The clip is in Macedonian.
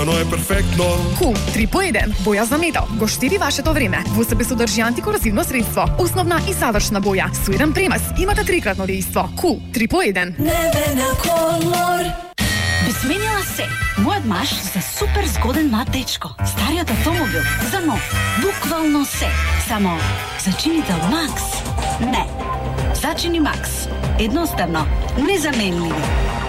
Оно е перфектно. Cool 3 по 1. Боја за метал. Го штеди вашето време. Во себе содржи антикорозивно средство. Основна и завршна боја. Со еден премаз имате трикратно дејство. Cool 3 по 1. Небена колор. Би сменила се. Мојот маж за супер згоден млад дечко. Стариот автомобил за нов. Буквално се. Само зачинител Макс. Не. Зачини Макс. Едноставно, незаменливи.